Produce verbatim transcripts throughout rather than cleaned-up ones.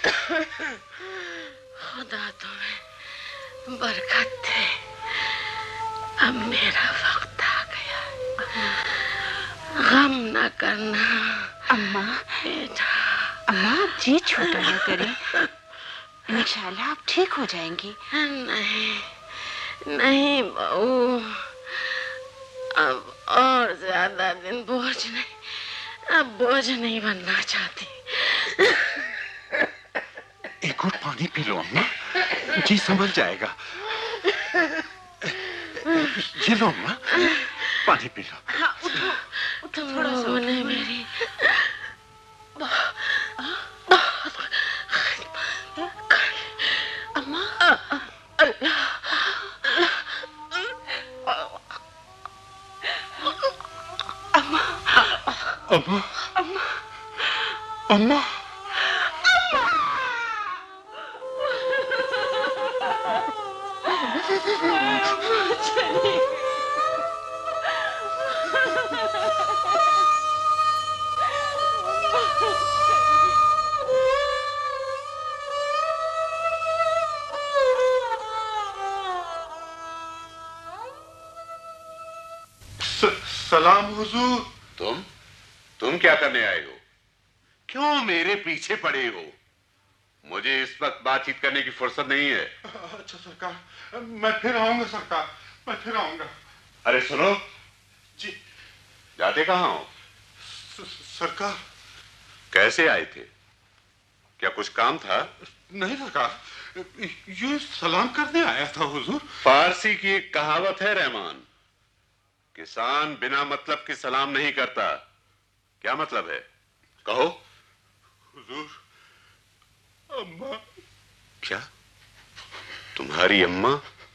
खुदा तुम्हें बरकत दे। अब मेरा वक्त आ गया। गम न करना अम्मा। बेटा। अम्मा आप जी छोटा ना करें, इंशाल्लाह आप ठीक हो जाएंगी। नहीं नहीं बहू, अब और ज्यादा दिन बोझ नहीं, अब बोझ नहीं बनना चाहती। एक घूंट पानी पी लो अम्मा, जी संभल जाएगा। ये लो अम्मा, पानी पी लो। हाँ उठो उठो थोड़ा सा ने मेरी अम्मा। अल्लाह अम्मा अम्मा अम्मा अम्मा सलाम हुजूर। तुम तुम क्या करने आए हो? क्यों मेरे पीछे पड़े हो? मुझे इस वक्त बातचीत करने की फुर्सत नहीं है। अच्छा सरकार, मैं फिर आऊंगा सरकार, मैं फिर आऊंगा। अरे सुनो जी। जाते कहाँ हो? सरकार। कैसे आए थे? क्या कुछ काम था? नहीं सरकार, ये सलाम करने आया था हुजूर। फारसी की एक कहावत है रहमान, किसान बिना मतलब के सलाम नहीं करता। क्या मतलब है? कहो। हुजूर, अम्मा। क्या तुम्हारी अम्मा?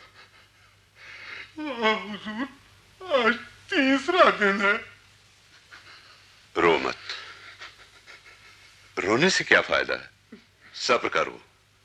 हाँ हुजूर, आज तीसरा दिन है। रो मत, रोने से क्या फायदा है, सब्र करो।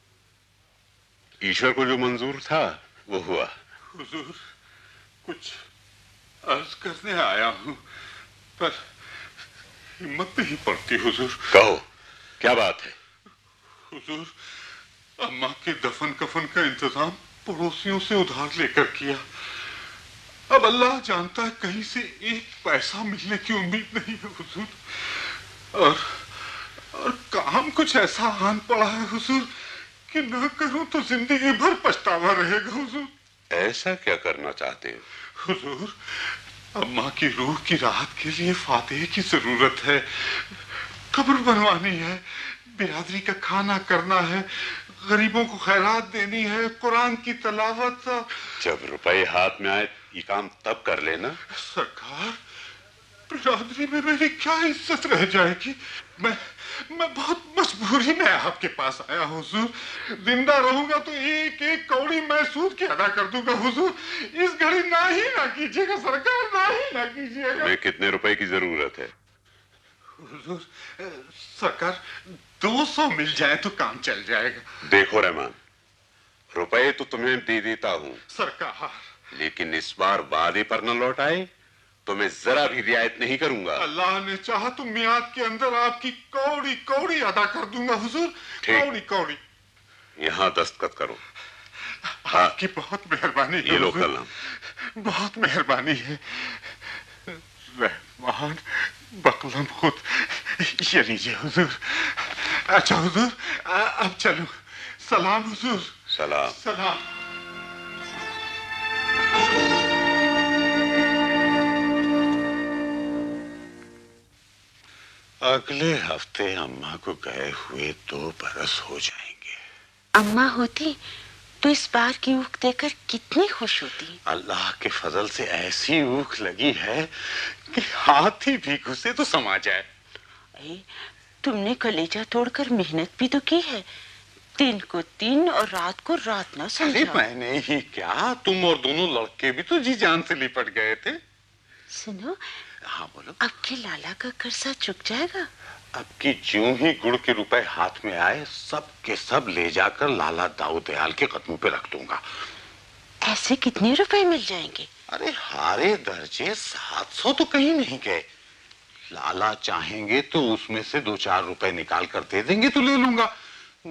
ईश्वर को जो मंजूर था वो हुआ। हुजूर, कुछ अर्ज करने आया हूं, पर हिम्मत नहीं पड़ती हुजूर। कहो, क्या बात है? हुजूर, अम्मा के दफन कफन का इंतजाम पड़ोसियों से उधार लेकर किया। अब अल्लाह जानता है कहीं से एक पैसा मिलने की उम्मीद नहीं है हुजूर। और और काम कुछ ऐसा आन पड़ा है हुजूर कि न करूं तो जिंदगी भर पछतावा रहेगा हुजूर। ऐसा क्या करना चाहते हो? हुजूर, अम्मा की रूह की राहत के लिए फातिहे की जरूरत है, कब्र बनवानी है, बिरादरी का खाना करना है, गरीबों को खैरात देनी है, कुरान की तलावत। जब रुपए हाथ में आए ये काम तब कर लेना। सरकार, बिरादरी में मेरी क्या इज्जत रह जाएगी? मैं मैं बहुत मजबूरी में आपके पास आया हुजूर। जिंदा रहूंगा तो एक एक कौड़ी मैं सूद की अदा कर दूंगा हुजूर। इस घड़ी ना ही ना कीजिएगा सरकार, ना ही ना कीजिएगा। तुम्हें कितने रुपए की जरूरत है? हुजूर, सरकार दो सौ मिल जाए तो काम चल जाएगा। देखो रहमान, रुपए तो तुम्हें दे देता हूं सरकार, लेकिन इस बार वादे पर न लौट आए तो मैं जरा भी रियायत नहीं करूंगा। अल्लाह ने चाहा तो मियाद के अंदर आपकी कौड़ी कौड़ी अदा कर दूंगा हुजूर। कौड़ी कौड़ी। यहाँ दस्तखत करो। आपकी बहुत मेहरबानी है। ये लो कलम। बहुत मेहरबानी है रहमान। बकलम खुद ये लीजिए हुजूर। अच्छा हुजूर, अब चलो। सलाम हुजूर। सलाम। सलाम। अगले हफ्ते अम्मा को गए हुए दो बरस हो जाएंगे। अम्मा होती तो इस बार की ऊख देकर कितनी खुश होती। अल्लाह के फजल से ऐसी ऊख लगी है कि हाथी भी घुसे तो समा जाए। तुमने कलेजा तोड़कर मेहनत भी तो की है, दिन को दिन और रात को रात ना समझा। अरे मैंने ही क्या, तुम और दोनों लड़के भी तो जी जान से लिपट गए थे। सुनो। हाँ बोलो। अब के लाला का कर्जा चुक जाएगा? अब की ज्यों ही गुड़ के रुपए हाथ में आए सब के सब ले जाकर लाला दाऊद दयाल के कदमों पे रख दूंगा। ऐसे कितने रुपए मिल जाएंगे? अरे हारे दर्जे सात सौ तो कहीं नहीं गए। लाला चाहेंगे तो उसमें से दो चार रुपए निकाल कर दे देंगे तो ले लूंगा।